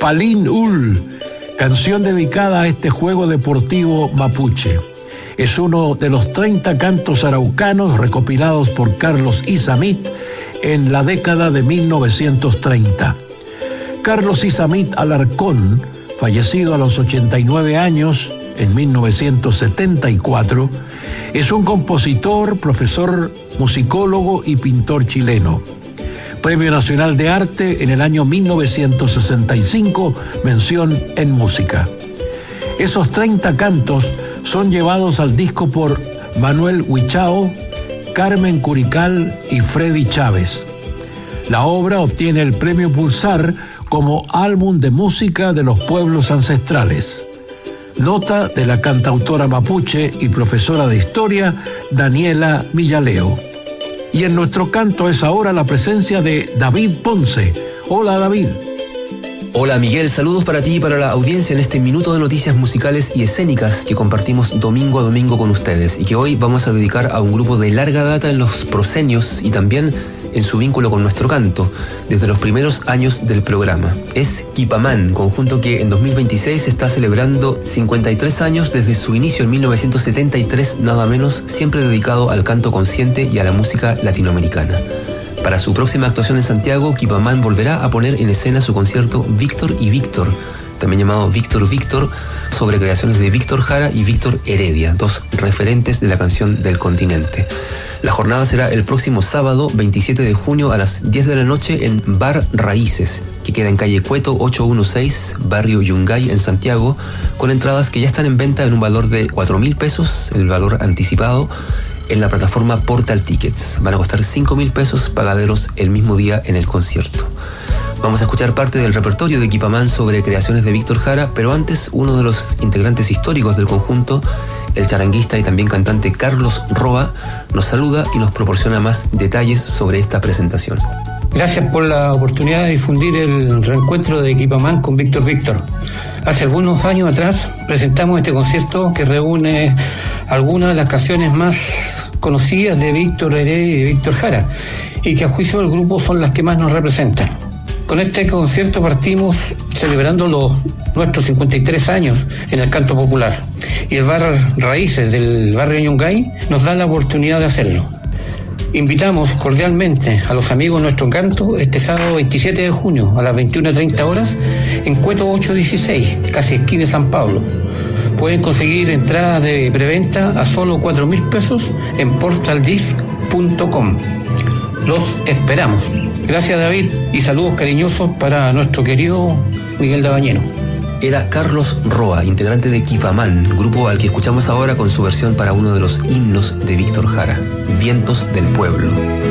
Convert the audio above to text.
Palín Ul, canción dedicada a este juego deportivo mapuche. Es uno de los 30 cantos araucanos recopilados por Carlos Isamit en la década de 1930. Carlos Isamit Alarcón, fallecido a los 89 años en 1974, es un compositor, profesor, musicólogo y pintor chileno. Premio Nacional de Arte en el año 1965, mención en música. Esos 30 cantos son llevados al disco por Manuel Huichao, Carmen Curical y Freddy Chávez. La obra obtiene el Premio Pulsar como álbum de música de los pueblos ancestrales. Nota de la cantautora mapuche y profesora de historia Daniela Villaleo. Y en nuestro canto es ahora la presencia de David Ponce. Hola, David. Hola, Miguel. Saludos para ti y para la audiencia en este minuto de noticias musicales y escénicas que compartimos domingo a domingo con ustedes y que hoy vamos a dedicar a un grupo de larga data en los proscenios y también en su vínculo con nuestro canto, desde los primeros años del programa. Es Quipamán, conjunto que en 2026 está celebrando 53 años desde su inicio en 1973, nada menos, siempre dedicado al canto consciente y a la música latinoamericana. Para su próxima actuación en Santiago, Quipamán volverá a poner en escena su concierto Víctor y Víctor, también llamado Víctor Víctor, sobre creaciones de Víctor Jara y Víctor Heredia, dos referentes de la canción del continente. La jornada será el próximo sábado, 27 de junio, a las 10 de la noche en Bar Raíces, que queda en calle Cueto 816, barrio Yungay, en Santiago, con entradas que ya están en venta en un valor de 4.000 pesos, el valor anticipado, en la plataforma Portal Tickets. Van a costar 5.000 pesos pagaderos el mismo día en el concierto. Vamos a escuchar parte del repertorio de Quipamán sobre creaciones de Víctor Jara, pero antes uno de los integrantes históricos del conjunto, el charanguista y también cantante Carlos Roa, nos saluda y nos proporciona más detalles sobre esta presentación. Gracias por la oportunidad de difundir el reencuentro de Quipamán con Víctor Víctor. Hace algunos años atrás presentamos este concierto que reúne algunas de las canciones más conocidas de Víctor Heredia y de Víctor Jara, y que a juicio del grupo son las que más nos representan. Con este concierto partimos celebrando nuestros 53 años en el canto popular, y el Bar Raíces del barrio Yungay nos da la oportunidad de hacerlo. Invitamos cordialmente a los amigos de nuestro canto este sábado 27 de junio a las 21:30 horas en Cueto 816, casi esquina de San Pablo. Pueden conseguir entradas de preventa a solo 4.000 pesos en portaldisc.com. Los esperamos. Gracias, David, y saludos cariñosos para nuestro querido Miguel Dabañeno. Era Carlos Roa, integrante de Quipamán, grupo al que escuchamos ahora con su versión para uno de los himnos de Víctor Jara, Vientos del Pueblo.